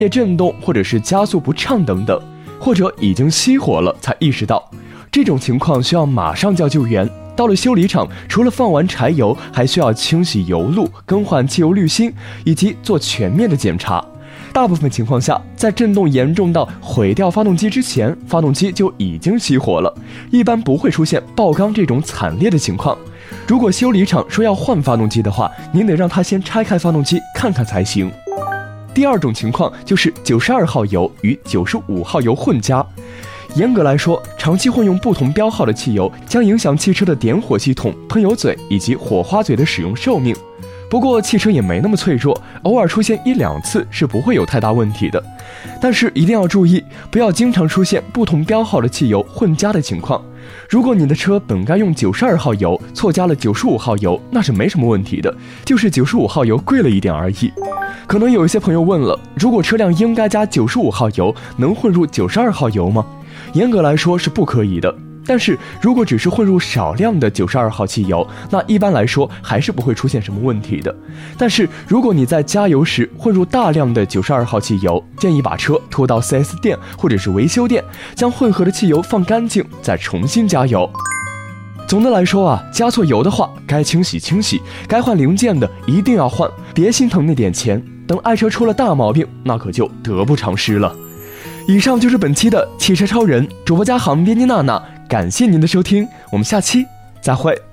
液震动或者是加速不畅等等，或者已经熄火了才意识到。这种情况需要马上叫救援。到了修理厂，除了放完柴油，还需要清洗油路、更换汽油滤芯，以及做全面的检查。大部分情况下，在震动严重到毁掉发动机之前，发动机就已经熄火了，一般不会出现爆缸这种惨烈的情况。如果修理厂说要换发动机的话，您得让他先拆开发动机看看才行。第二种情况就是92号油与95号油混加。严格来说，长期混用不同标号的汽油将影响汽车的点火系统、喷油嘴以及火花嘴的使用寿命。不过汽车也没那么脆弱，偶尔出现1-2次是不会有太大问题的。但是一定要注意，不要经常出现不同标号的汽油混加的情况。如果你的车本该用92号油，错加了95号油，那是没什么问题的，就是95号油贵了一点而已。可能有一些朋友问了，如果车辆应该加95号油，能混入92号油吗？严格来说是不可以的。但是如果只是混入少量的92号汽油，那一般来说还是不会出现什么问题的。但是如果你在加油时混入大量的92号汽油，建议把车拖到 4S 店或者是维修店，将混合的汽油放干净，再重新加油。总的来说啊，加错油的话，该清洗清洗，该换零件的一定要换，别心疼那点钱，等爱车出了大毛病，那可就得不偿失了。以上就是本期的汽车超人，主播嘉航编辑娜娜，感谢您的收听，我们下期再会。